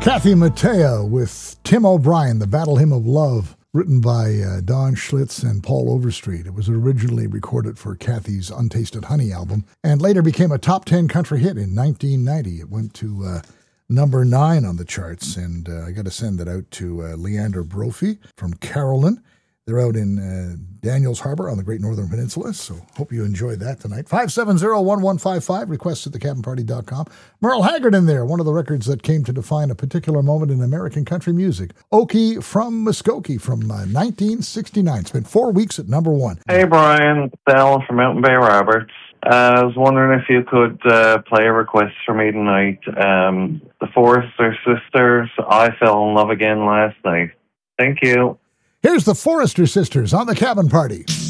Kathy Mattea with Tim O'Brien, the Battle Hymn of Love, written by Don Schlitz and Paul Overstreet. It was originally recorded for Kathy's Untasted Honey album and later became a top 10 country hit in 1990. It went to number 9 on the charts, and I got to send it out to Leander Brophy from Carolyn. They're out in Daniels Harbor on the Great Northern Peninsula, so hope you enjoyed that tonight. 570-1155, requests at thecabinparty.com. Merle Haggard in there, one of the records that came to define a particular moment in American country music. Okie from Muskogee from 1969. It's been 4 weeks at number 1. Hey, Brian. It's Alan from Mountain Bay Roberts. I was wondering if you could play a request for me tonight. The Forrester Sisters, I Fell in Love Again Last Night. Thank you. Here's the Forrester Sisters on the Cabin Party.